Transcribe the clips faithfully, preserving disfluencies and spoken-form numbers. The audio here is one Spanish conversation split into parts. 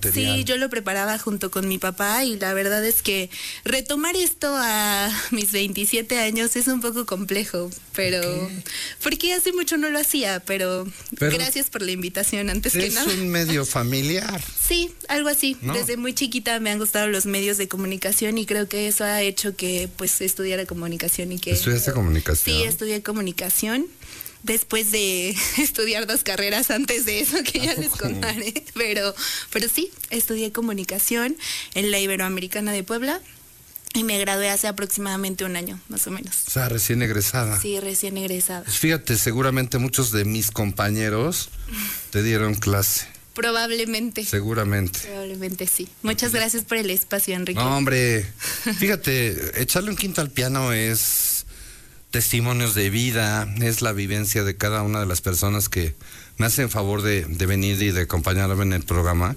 material. Sí, yo lo preparaba junto con mi papá y la verdad es que retomar esto a mis veintisiete años es un poco complejo, pero ¿qué? Porque hace mucho no lo hacía, pero, pero gracias por la invitación antes que nada. Es un medio familiar. Sí, algo así. ¿No? Desde muy chiquita me han gustado los medios de comunicación y creo que eso ha hecho que pues estudiara comunicación y que... ¿Estudiaste comunicación? Sí, estudié comunicación. Después de estudiar dos carreras antes de eso, que ya les contaré, pero, pero sí, estudié comunicación en la Iberoamericana de Puebla y me gradué hace aproximadamente un año, más o menos. O sea, recién egresada. Sí, recién egresada. Pues fíjate, seguramente muchos de mis compañeros te dieron clase. Probablemente. Seguramente. Probablemente sí. Muchas gracias por el espacio, Enrique. No, hombre, fíjate, echarle un quinto al piano es... testimonios de vida, es la vivencia de cada una de las personas que me hacen favor de, de venir y de acompañarme en el programa.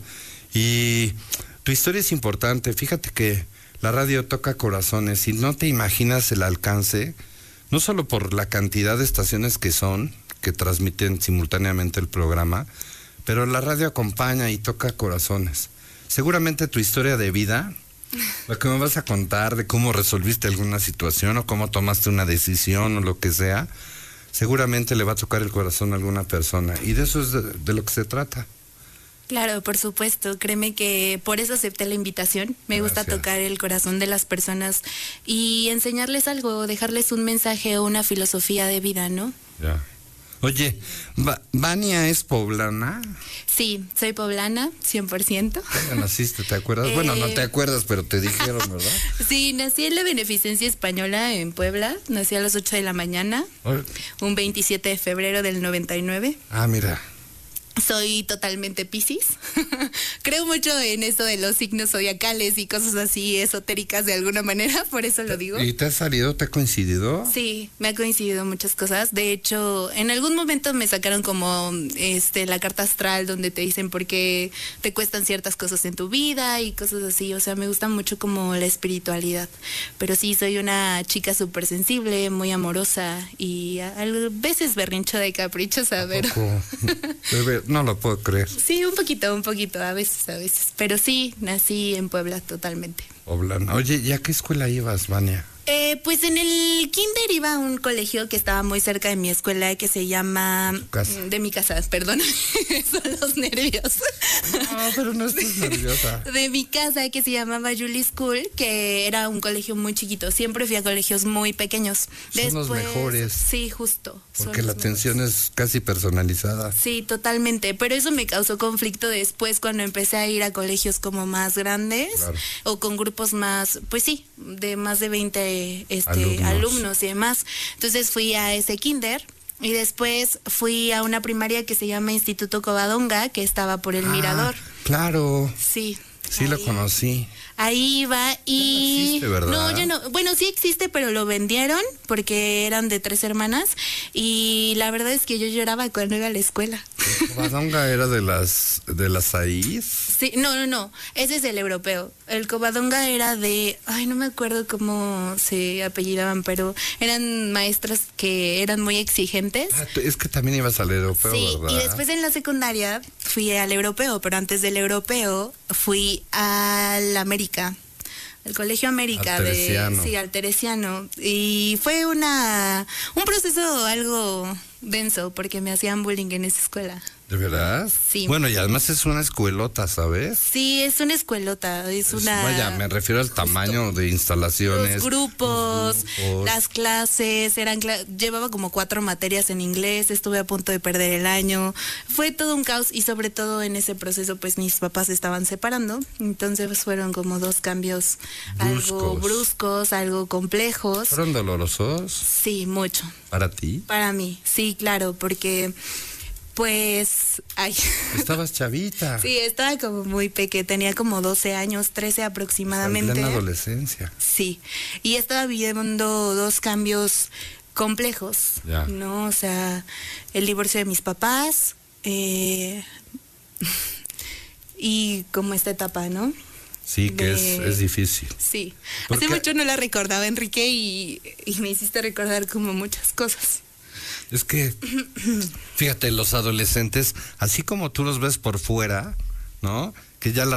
Y tu historia es importante. Fíjate que la radio toca corazones y no te imaginas el alcance, no solo por la cantidad de estaciones que son, que transmiten simultáneamente el programa, pero la radio acompaña y toca corazones. Seguramente tu historia de vida... lo que me vas a contar de cómo resolviste alguna situación o cómo tomaste una decisión o lo que sea, seguramente le va a tocar el corazón a alguna persona y de eso es de, de lo que se trata. Claro, por supuesto, créeme que por eso acepté la invitación, me Gracias. Gusta tocar el corazón de las personas y enseñarles algo, dejarles un mensaje o una filosofía de vida, ¿no? Ya. Oye, ¿Vania es poblana? Sí, soy poblana, cien por ciento. ¿Dónde naciste? ¿Te acuerdas? Eh... Bueno, no te acuerdas, pero te dijeron, ¿verdad? Sí, nací en la Beneficencia Española en Puebla. Nací a las ocho de la mañana, Oye. un veintisiete de febrero del noventa y nueve. Ah, mira. Soy totalmente Piscis. Creo mucho en eso de los signos zodiacales y cosas así esotéricas de alguna manera, por eso lo digo. ¿Y te ha salido, te ha coincidido? Sí, me ha coincidido muchas cosas. De hecho, en algún momento me sacaron como este la carta astral donde te dicen por qué te cuestan ciertas cosas en tu vida y cosas así. O sea, me gusta mucho como la espiritualidad. Pero sí, soy una chica súper sensible, muy amorosa y a, a veces berrinchuda y caprichosa, pero... No lo puedo creer. Sí, un poquito, un poquito, a veces, a veces. Pero sí, nací en Puebla totalmente. Poblana. Oye, ¿y a qué escuela ibas, Vania? Eh, pues en el kinder iba a un colegio que estaba muy cerca de mi escuela que se llama... ¿Tu casa? De mi casa, perdón. Son los nervios. No, pero no estés nerviosa. De mi casa que se llamaba Julie School, que era un colegio muy chiquito. Siempre fui a colegios muy pequeños. Son Después, los mejores. Sí, justo. Porque la atención es casi personalizada. Sí, totalmente. Pero eso me causó conflicto después cuando empecé a ir a colegios como más grandes. Claro. O con grupos más, pues sí, de más de veinte Este, alumnos. alumnos y demás. Entonces fui a ese kinder y después fui a una primaria que se llama Instituto Covadonga, que estaba por el ah, Mirador. Claro. Sí. Sí, ahí, lo conocí. Ahí iba y... No existe, ¿verdad? No, ya no. Bueno, sí existe, pero lo vendieron porque eran de tres hermanas y la verdad es que yo lloraba cuando iba a la escuela. ¿El Covadonga era de las de las AIS? Sí, no, no, no. Ese es el europeo. El Covadonga era de... Ay, no me acuerdo cómo se apellidaban, pero eran maestras que eran muy exigentes. Ah, es que también ibas al europeo, sí, ¿verdad? Y después en la secundaria fui al europeo, pero antes del europeo fui al América, al Colegio América, de sí, al Teresiano, y fue una un proceso algo denso porque me hacían bullying en esa escuela. ¿De verdad? Sí. Bueno, y además es una escuelota, ¿sabes? Sí, es una escuelota, es, es una... Vaya, me refiero al tamaño de instalaciones. Los grupos, los grupos. las clases, eran cla- llevaba como cuatro materias en inglés, estuve a punto de perder el año, fue todo un caos y sobre todo en ese proceso pues mis papás se estaban separando, entonces fueron como dos cambios bruscos. algo bruscos, algo complejos. ¿Fueron dolorosos? Sí, mucho. ¿Para ti? Para mí, sí, claro, porque... Pues, ay. Estabas chavita. Sí, estaba como muy pequeña, tenía como doce años, trece aproximadamente. En plena adolescencia. Sí, y estaba viviendo dos cambios complejos, ya. ¿no? O sea, el divorcio de mis papás eh, y como esta etapa, ¿no? Sí, que de... es, es difícil. Sí, Porque... hace mucho no la recordaba, Enrique, y, y me hiciste recordar como muchas cosas. Es que, fíjate, los adolescentes, así como tú los ves por fuera, ¿no? Que ya la